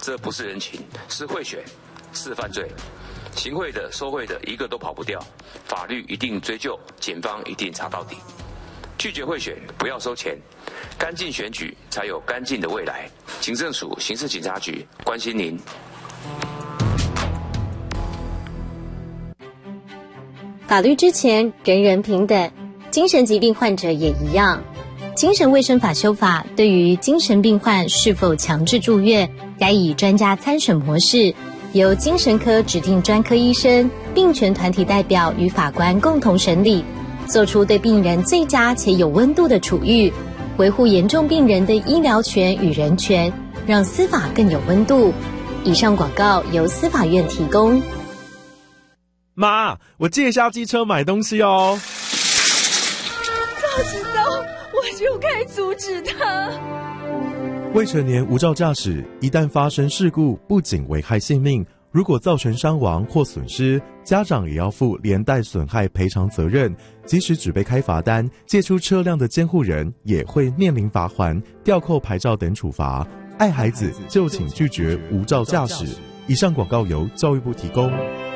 这不是人情，是贿选，是犯罪。行贿的、收贿的，一个都跑不掉，法律一定追究，检方一定查到底。拒绝贿选，不要收钱，干净选举才有干净的未来。警政署刑事警察局关心您。 法律之前，人人平等，精神疾病患者也一样。精神卫生法修法对于精神病患是否强制住院，改以专家参审模式，由精神科指定专科医生、病权团体代表与法官共同审理，做出对病人最佳且有温度的处遇，维护严重病人的医疗权与人权，让司法更有温度。以上广告由司法院提供。 妈，我借一下机车买东西哦。 早知道我就该阻止他。 未成年无照驾驶，一旦发生事故，不仅危害性命，如果造成伤亡或损失，家长也要负连带损害赔偿责任。即使只被开罚单，借出车辆的监护人也会面临罚锾、吊扣牌照等处罚。爱孩子就请拒绝无照驾驶。以上广告由教育部提供。